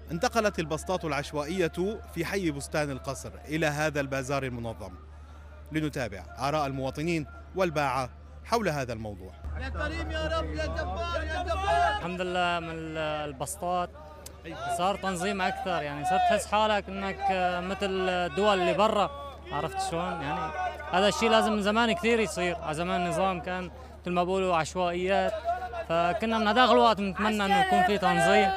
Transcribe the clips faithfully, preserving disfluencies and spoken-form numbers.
انتقلت البسطات العشوائية في حي بستان القصر إلى هذا البازار المنظم. لنتابع آراء المواطنين والباعة حول هذا الموضوع. يا كريم يا رب يا جبار يا جبار. الحمد لله من البسطات صار تنظيم أكثر، يعني صرت تحس حالك إنك مثل الدول اللي برا، عرفت شلون؟ يعني هذا الشيء لازم من زمان كثير يصير. على زمان النظام كان مثل ما بقولوا عشوائيات، فكنا من هذاك الوقت بنتمنى إنه يكون في تنظيم.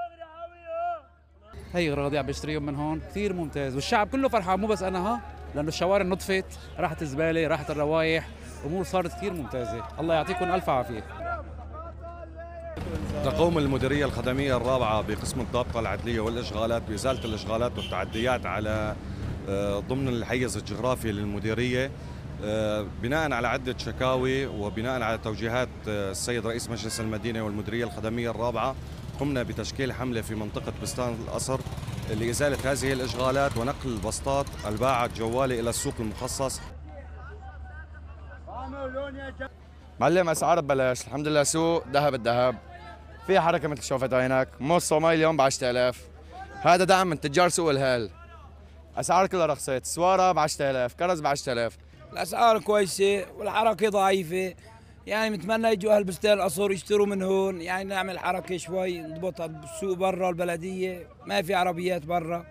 هي اغراضي عم بشتريهم من هون كثير ممتاز، والشعب كله فرحان مو بس انا، ها، لانه الشوارع نطفت، راحت الزباله، راحت الروايح، امور صارت كثير ممتازه. الله يعطيكم الف عافيه. تقوم المديريه الخدميه الرابعه بقسم الضابطه العدليه والاشغالات بازاله الاشغالات والتعديات على ضمن الحيز الجغرافي للمديريه، بناء على عده شكاوي وبناء على توجيهات السيد رئيس مجلس المدينه والمديريه الخدميه الرابعه. قمنا بتشكيل حملة في منطقة بستان القصر لإزالة هذه الإشغالات ونقل البسطات الباعة الجوالة إلى السوق المخصص. معلم أسعار ببلاش، الحمد لله، سوق ذهب الذهب، في حركة مثل شوفت عينك. موز صومالي اليوم ب عشرة آلاف، هذا دعم من تجار سوق الهال. أسعار كلها رخصت، سوارة ب عشرة آلاف، كرز ب عشرة آلاف. الأسعار كويسة والحركة ضعيفة، يعني متمنى يجوا اهل بستان القصر يشتروا من هون، يعني نعمل حركه شوي نضبطها بالسوق برا البلديه، ما في عربيات برا.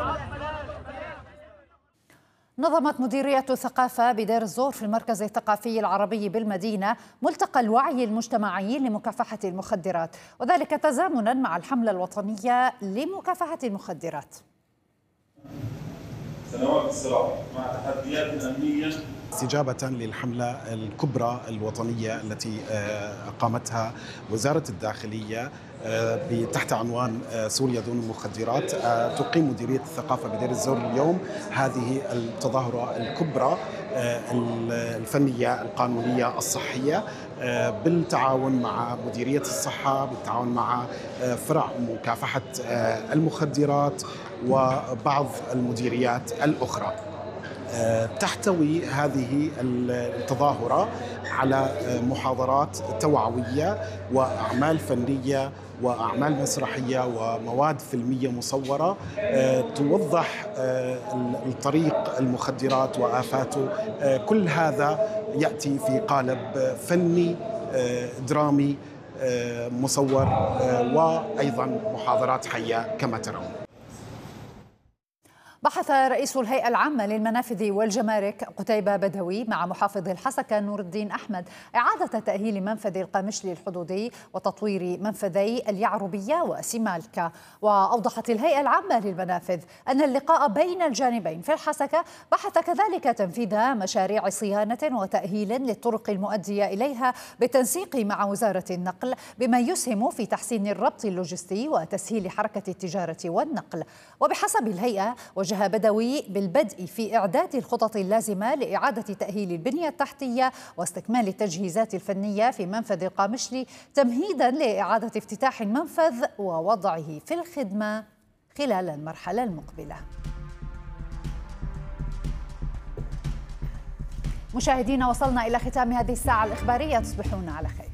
نظمت مديرية الثقافة بدير الزور في المركز الثقافي العربي بالمدينة ملتقى الوعي المجتمعي لمكافحة المخدرات، وذلك تزامنا مع الحملة الوطنية لمكافحة المخدرات. سنوات الصراع مع تحديات أمنية استجابة للحملة الكبرى الوطنية التي أقامتها وزارة الداخلية تحت عنوان سوريا دون المخدرات، تقيم مديرية الثقافة بدير الزور اليوم هذه التظاهرة الكبرى الفنية القانونية الصحية بالتعاون مع مديرية الصحة، بالتعاون مع فرع مكافحة المخدرات وبعض المديريات الأخرى. تحتوي هذه التظاهرة على محاضرات توعوية وأعمال فنية وأعمال مسرحية ومواد فيلمية مصورة توضح الطريق المخدرات وآفاته. كل هذا يأتي في قالب فني درامي مصور وأيضا محاضرات حية كما ترون. بحث رئيس الهيئة العامة للمنافذ والجمارك قتيبة بدوي مع محافظ الحسكة نور الدين أحمد إعادة تأهيل منفذ القامشلي الحدودي وتطوير منفذي اليعربية وسيمالكا. وأوضحت الهيئة العامة للمنافذ أن اللقاء بين الجانبين في الحسكة بحث كذلك تنفيذ مشاريع صيانة وتأهيل للطرق المؤدية إليها بالتنسيق مع وزارة النقل، بما يسهم في تحسين الربط اللوجستي وتسهيل حركة التجارة والنقل. وبحسب الهيئة وجه بدوي بالبدء في إعداد الخطط اللازمة لإعادة تأهيل البنية التحتية واستكمال التجهيزات الفنية في منفذ القامشلي تمهيدا لإعادة افتتاح المنفذ ووضعه في الخدمة خلال المرحلة المقبلة. مشاهدينا، وصلنا إلى ختام هذه الساعة الإخبارية، تصبحون على خير.